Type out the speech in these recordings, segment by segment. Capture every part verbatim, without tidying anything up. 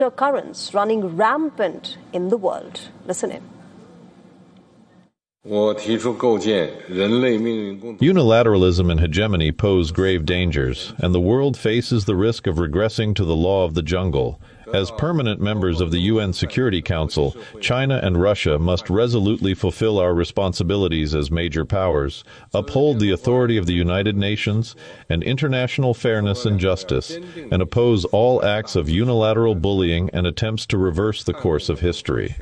currents running rampant in the world. Listen in. Unilateralism and hegemony pose grave dangers, and the world faces the risk of regressing to the law of the jungle. As permanent members of the U N Security Council, China and Russia must resolutely fulfill our responsibilities as major powers, uphold the authority of the United Nations and international fairness and justice, and oppose all acts of unilateral bullying and attempts to reverse the course of history.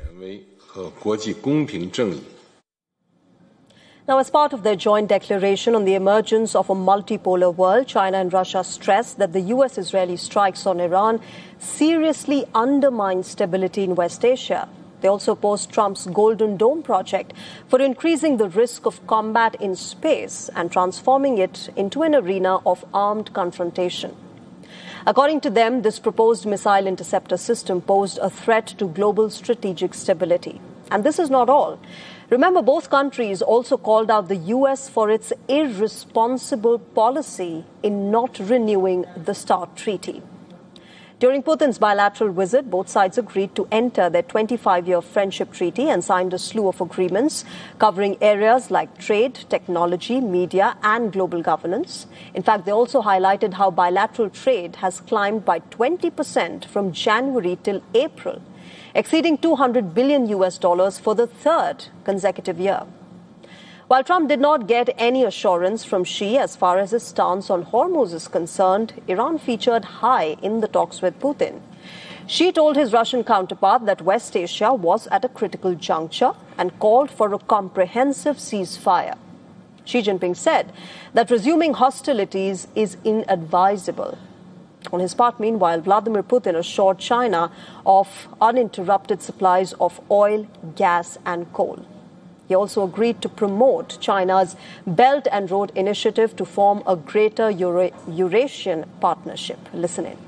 Now, as part of their joint declaration on the emergence of a multipolar world, China and Russia stressed that the U S-Israeli strikes on Iran seriously undermine stability in West Asia. They also opposed Trump's Golden Dome project for increasing the risk of combat in space and transforming it into an arena of armed confrontation. According to them, this proposed missile interceptor system posed a threat to global strategic stability. And this is not all. Remember, both countries also called out the U S for its irresponsible policy in not renewing the START treaty. During Putin's bilateral visit, both sides agreed to enter their twenty-five-year friendship treaty and signed a slew of agreements covering areas like trade, technology, media, and global governance. In fact, they also highlighted how bilateral trade has climbed by twenty percent from January till April, exceeding two hundred billion U S dollars for the third consecutive year. While Trump did not get any assurance from Xi as far as his stance on Hormuz is concerned, Iran featured high in the talks with Putin. Xi told his Russian counterpart that West Asia was at a critical juncture and called for a comprehensive ceasefire. Xi Jinping said that resuming hostilities is inadvisable. On his part, meanwhile, Vladimir Putin assured China of uninterrupted supplies of oil, gas, and coal. He also agreed to promote China's Belt and Road Initiative to form a greater Eura- Eurasian partnership. Listen in.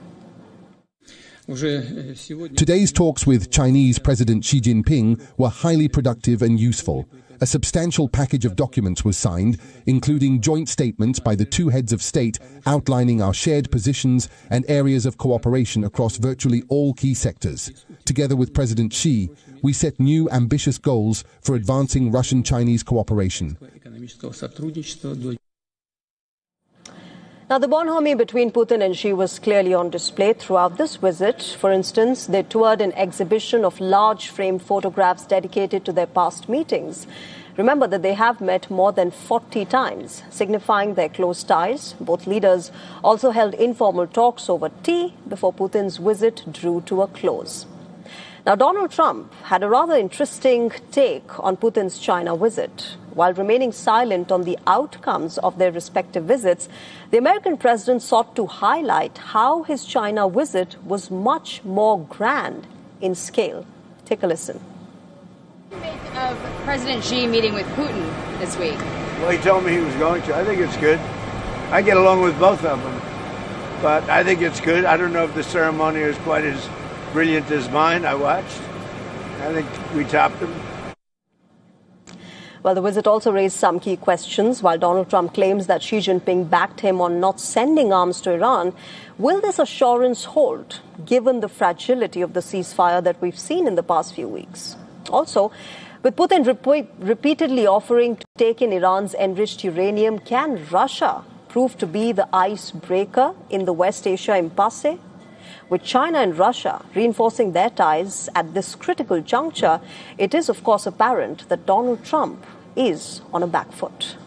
Today's talks with Chinese President Xi Jinping were highly productive and useful. A substantial package of documents was signed, including joint statements by the two heads of state outlining our shared positions and areas of cooperation across virtually all key sectors. Together with President Xi, we set new ambitious goals for advancing Russian-Chinese cooperation. Now, the bonhomie between Putin and Xi was clearly on display throughout this visit. For instance, they toured an exhibition of large frame photographs dedicated to their past meetings. Remember that they have met more than forty times, signifying their close ties. Both leaders also held informal talks over tea before Putin's visit drew to a close. Now, Donald Trump had a rather interesting take on Putin's China visit. While remaining silent on the outcomes of their respective visits, the American president sought to highlight how his China visit was much more grand in scale. Take a listen. What do you make of President Xi meeting with Putin this week? Well, he told me he was going to. I think it's good. I get along with both of them. But I think it's good. I don't know if the ceremony is quite as brilliant as mine. I watched. I think we topped them. Well, the visit also raised some key questions. While Donald Trump claims that Xi Jinping backed him on not sending arms to Iran, will this assurance hold, given the fragility of the ceasefire that we've seen in the past few weeks? Also, with Putin rep- repeatedly offering to take in Iran's enriched uranium, can Russia prove to be the icebreaker in the West Asia impasse? With China and Russia reinforcing their ties at this critical juncture, it is, of course, apparent that Donald Trump is on a back foot.